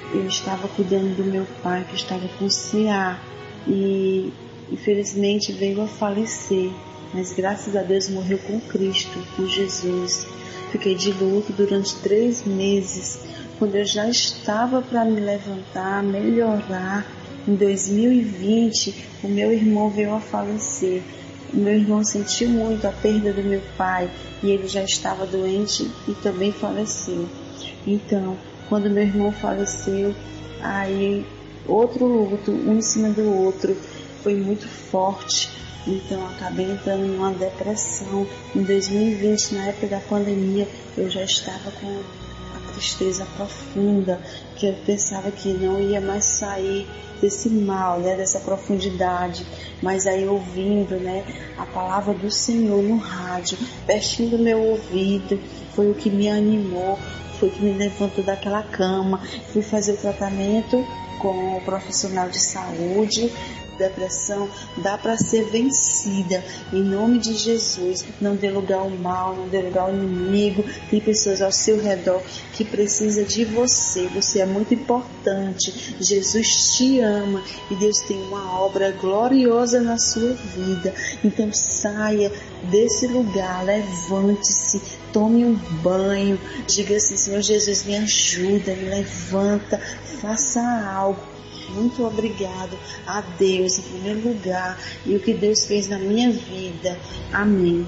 eu estava cuidando do meu pai, que estava com CA, e infelizmente veio a falecer, mas graças a Deus morreu com Cristo, com Jesus. Fiquei de luto durante 3 meses, quando eu já estava para me levantar, melhorar. Em 2020, o meu irmão veio a falecer. O meu irmão sentiu muito a perda do meu pai, e ele já estava doente e também faleceu. Então, quando meu irmão faleceu, aí outro luto, um em cima do outro, foi muito forte. Então, eu acabei entrando em uma depressão. Em 2020, na época da pandemia, eu já estava com a tristeza profunda, que eu pensava que não ia mais sair desse mal, né, dessa profundidade. Mas aí, ouvindo, né, a palavra do Senhor no rádio, pertinho do meu ouvido, foi o que me animou, foi o que me levantou daquela cama. Fui fazer o tratamento com o profissional de saúde. Depressão dá para ser vencida, em nome de Jesus. Não dê lugar ao mal, não dê lugar ao inimigo. Tem pessoas ao seu redor que precisam de você. Você é muito importante. Jesus te ama e Deus tem uma obra gloriosa na sua vida. Então saia desse lugar, levante-se, tome um banho, diga assim: Senhor Jesus, me ajuda, me levanta, faça algo. Muito obrigado a Deus em primeiro lugar e o que Deus fez na minha vida. Amém.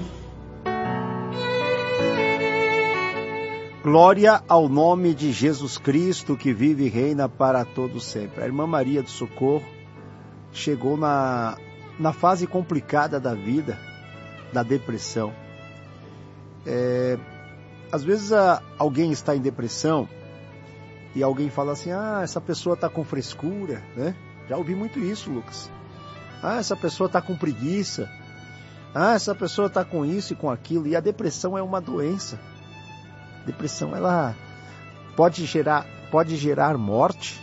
Glória ao nome de Jesus Cristo, que vive e reina para todos sempre. A irmã Maria do Socorro chegou na fase complicada da vida, da depressão. Às vezes alguém está em depressão e alguém fala assim: essa pessoa está com frescura, né? Já ouvi muito isso, Lucas. Essa pessoa está com preguiça. Essa pessoa está com isso e com aquilo. E a depressão é uma doença. A depressão, ela pode gerar morte.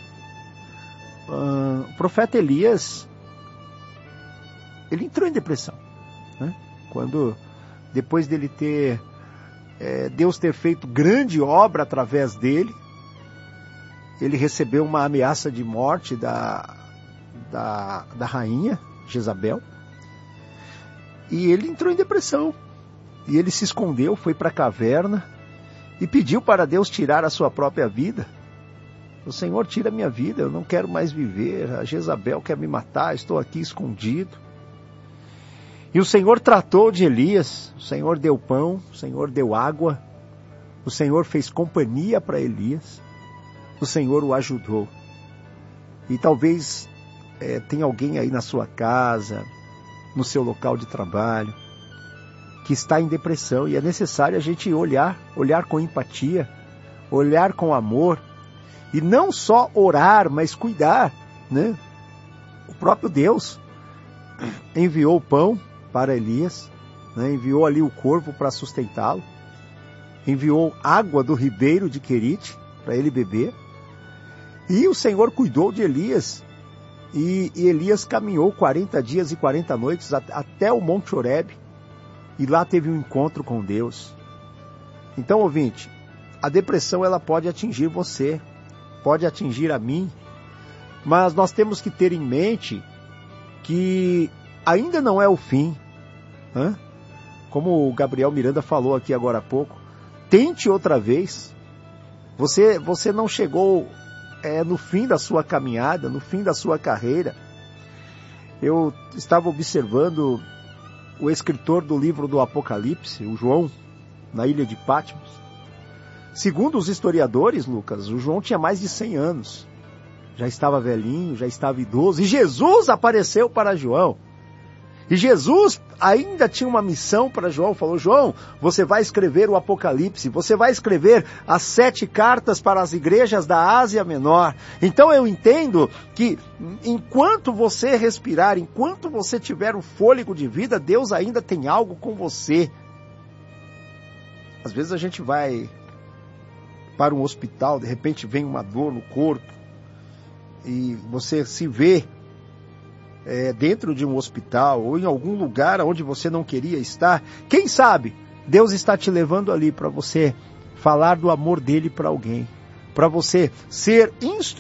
O profeta Elias, ele entrou em depressão, né? Quando, depois dele Deus ter feito grande obra através dele, ele recebeu uma ameaça de morte da rainha Jezabel, e ele entrou em depressão, e ele se escondeu, foi para a caverna e pediu para Deus tirar a sua própria vida. O Senhor, tira a minha vida, eu não quero mais viver, a Jezabel quer me matar, estou aqui escondido. E o Senhor tratou de Elias, o Senhor deu pão, o Senhor deu água, o Senhor fez companhia para Elias, o Senhor o ajudou. E talvez tenha alguém aí na sua casa, no seu local de trabalho, que está em depressão, e é necessário a gente olhar com empatia, olhar com amor, e não só orar, mas cuidar, né? O próprio Deus enviou o pão para Elias, né? Enviou ali o corvo para sustentá-lo, enviou água do ribeiro de Querite para ele beber, e o Senhor cuidou de Elias, e Elias caminhou 40 dias e 40 noites até o Monte Horebe, e lá teve um encontro com Deus. Então, ouvinte, a depressão ela pode atingir você, pode atingir a mim, mas nós temos que ter em mente que ainda não é o fim, né? Como o Gabriel Miranda falou aqui agora há pouco, tente outra vez. Você não chegou no fim da sua caminhada, no fim da sua carreira. Eu estava observando o escritor do livro do Apocalipse, o João, na ilha de Patmos. Segundo os historiadores, Lucas, o João tinha mais de 100 anos. Já estava velhinho, já estava idoso. E Jesus apareceu para João. E Jesus ainda tinha uma missão para João. Falou: João, você vai escrever o Apocalipse. Você vai escrever as 7 cartas para as igrejas da Ásia Menor. Então eu entendo que enquanto você respirar, enquanto você tiver o fôlego de vida, Deus ainda tem algo com você. Às vezes a gente vai para um hospital, de repente vem uma dor no corpo, e você se vê dentro de um hospital ou em algum lugar onde você não queria estar. Quem sabe Deus está te levando ali para você falar do amor dele para alguém, para você ser